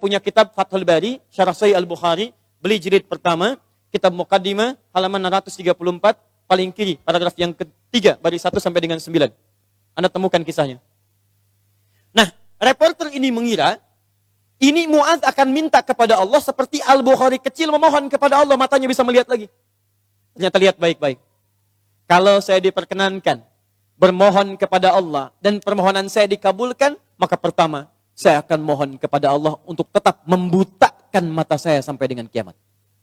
punya kitab Fathul Bari, Syarah Sahih Al-Bukhari, beli jilid pertama, kitab Muqaddimah, halaman 634, paling kiri, paragraf yang ketiga, baris 1 sampai dengan 9. Anda temukan kisahnya. Nah, reporter ini mengira, ini Mu'adz akan minta kepada Allah seperti Al-Bukhari kecil memohon kepada Allah, matanya bisa melihat lagi. Ternyata lihat baik-baik. Kalau saya diperkenankan bermohon kepada Allah dan permohonan saya dikabulkan, maka pertama, saya akan mohon kepada Allah untuk tetap membutakan mata saya sampai dengan kiamat.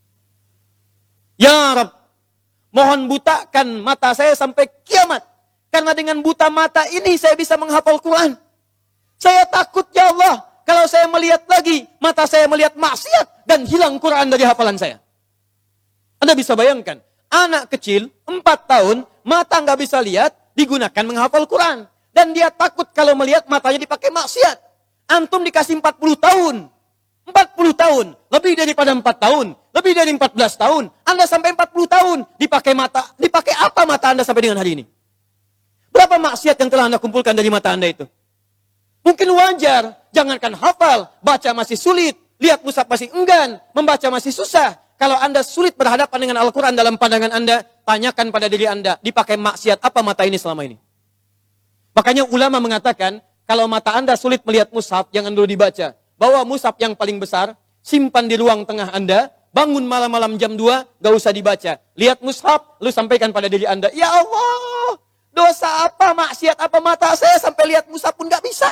Ya Rabb, mohon butakan mata saya sampai kiamat. Karena dengan buta mata ini saya bisa menghafal Quran. Saya takut ya Allah, kalau saya melihat lagi, mata saya melihat maksiat dan hilang Quran dari hafalan saya. Anda bisa bayangkan, anak kecil 4 tahun, mata nggak bisa lihat, digunakan menghafal Quran. Dan dia takut kalau melihat matanya dipakai maksiat. Antum dikasih 40 tahun. 40 tahun. Lebih daripada 4 tahun. Lebih dari 14 tahun. Anda sampai 40 tahun. Dipakai mata. Dipakai apa mata Anda sampai dengan hari ini? Berapa maksiat yang telah Anda kumpulkan dari mata Anda itu? Mungkin wajar. Jangankan hafal. Baca masih sulit. Lihat mushaf masih enggan. Membaca masih susah. Kalau Anda sulit berhadapan dengan Al-Quran dalam pandangan Anda, tanyakan pada diri Anda, dipakai maksiat apa mata ini selama ini? Makanya ulama mengatakan, kalau mata Anda sulit melihat mushaf, jangan dulu dibaca. Bawa mushaf yang paling besar, simpan di ruang tengah Anda, bangun malam-malam jam 2, gak usah dibaca. Lihat mushaf, lalu sampaikan pada diri Anda, ya Allah, dosa apa, maksiat apa mata saya sampai lihat mushaf pun gak bisa.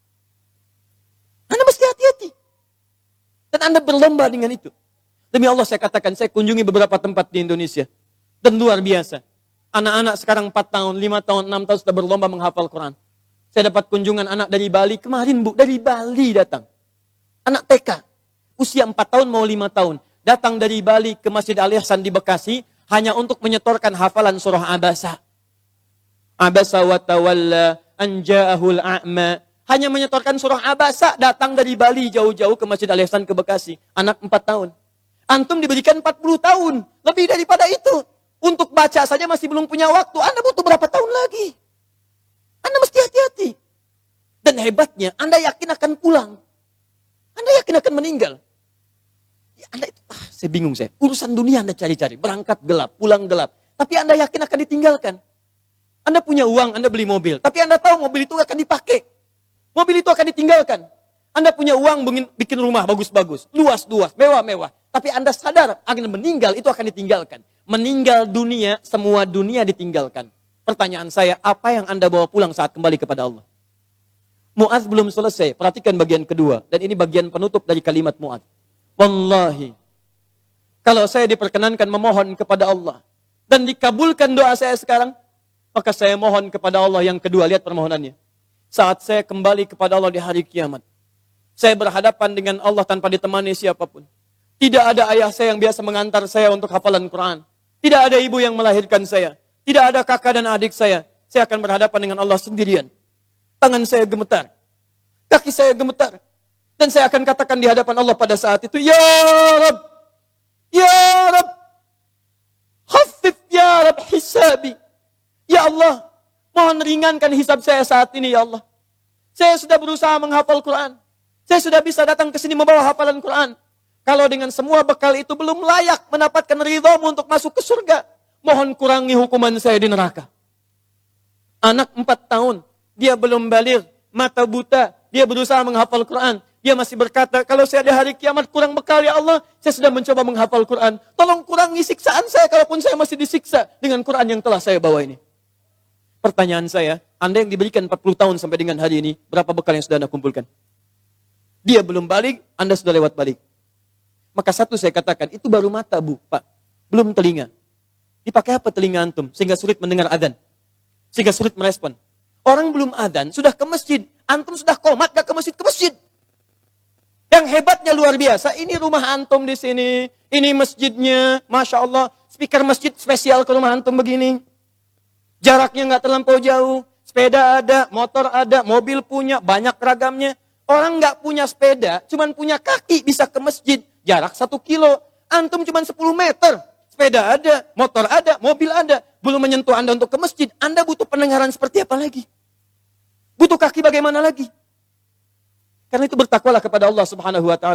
Anda mesti hati-hati. Dan Anda berlomba dengan itu. Demi Allah saya katakan, saya kunjungi beberapa tempat di Indonesia. Dan luar biasa. Anak-anak sekarang 4 tahun, 5 tahun, 6 tahun sudah berlomba menghafal Quran. Saya dapat kunjungan anak dari Bali kemarin, Bu. Dari Bali datang. Anak TK. Usia 4 tahun mau 5 tahun. Datang dari Bali ke Masjid Al-Ihsan di Bekasi. Hanya untuk menyetorkan hafalan surah Abasa. Abasa wa tawalla anja'ahul a'ma. Hanya menyetorkan surah Abasa. Datang dari Bali jauh-jauh ke Masjid Al-Ihsan ke Bekasi. Anak 4 tahun. Antum diberikan 40 tahun. Lebih daripada itu. Untuk baca saja masih belum punya waktu. Anda butuh berapa tahun lagi? Anda mesti hati-hati. Dan hebatnya, Anda yakin akan pulang. Anda yakin akan meninggal. Ya, Anda itu, saya bingung saya. Urusan dunia Anda cari-cari. Berangkat gelap, pulang gelap. Tapi Anda yakin akan ditinggalkan. Anda punya uang, Anda beli mobil. Tapi Anda tahu mobil itu akan dipakai. Mobil itu akan ditinggalkan. Anda punya uang bikin rumah bagus-bagus. Luas-luas, mewah-mewah. Tapi Anda sadar akan meninggal, itu akan ditinggalkan. Meninggal dunia, semua dunia ditinggalkan. Pertanyaan saya, apa yang Anda bawa pulang saat kembali kepada Allah? Mu'adz belum selesai. Perhatikan bagian kedua. Dan ini bagian penutup dari kalimat Mu'adz. Wallahi, kalau saya diperkenankan memohon kepada Allah, dan dikabulkan doa saya sekarang, maka saya mohon kepada Allah yang kedua. Lihat permohonannya. Saat saya kembali kepada Allah di hari kiamat, saya berhadapan dengan Allah tanpa ditemani siapapun. Tidak ada ayah saya yang biasa mengantar saya untuk hafalan Quran. Tidak ada ibu yang melahirkan saya. Tidak ada kakak dan adik saya. Saya akan berhadapan dengan Allah sendirian. Tangan saya gemetar. Kaki saya gemetar. Dan saya akan katakan di hadapan Allah pada saat itu, Ya Rabb, Ya Rabb, khaffif Ya Rabb hisabi. Ya Allah, mohon ringankan hisab saya saat ini ya Allah. Saya sudah berusaha menghafal Quran. Saya sudah bisa datang ke sini membawa hafalan Quran. Kalau dengan semua bekal itu belum layak mendapatkan ridhamu untuk masuk ke surga, mohon kurangi hukuman saya di neraka. Anak 4 tahun, dia belum baligh, mata buta, dia berusaha menghafal Quran. Dia masih berkata, kalau saya ada hari kiamat kurang bekal ya Allah, saya sudah mencoba menghafal Quran. Tolong kurangi siksaan saya, kalaupun saya masih disiksa dengan Quran yang telah saya bawa ini. Pertanyaan saya, Anda yang diberikan 40 tahun sampai dengan hari ini, berapa bekal yang sudah Anda kumpulkan? Dia belum balik, Anda sudah lewat balik. Maka satu saya katakan, itu baru mata Bu, Pak. Belum telinga. Dipakai apa telinga antum? Sehingga sulit mendengar adzan. Sehingga sulit merespon. Orang belum adzan, sudah ke masjid. Antum sudah komat, gak ke masjid, ke masjid. Yang hebatnya luar biasa, ini rumah antum di sini. Ini masjidnya, Masya Allah. Speaker masjid spesial ke rumah antum begini. Jaraknya gak terlampau jauh. Sepeda ada, motor ada, mobil punya, banyak ragamnya. Orang gak punya sepeda, cuman punya kaki bisa ke masjid. Jarak 1 kilo. Antum cuma 10 meter. Sepeda ada, motor ada, mobil ada. Belum menyentuh Anda untuk ke masjid. Anda butuh pendengaran seperti apa lagi? Butuh kaki bagaimana lagi? Karena itu bertakwalah kepada Allah Subhanahu wa ta'ala.